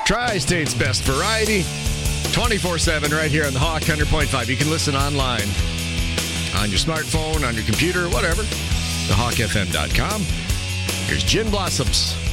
Tri-State's best variety, 24/7 right here on the Hawk 100.5. You can listen online on your smartphone, on your computer, whatever. TheHawkFM.com. Here's Gin Blossoms.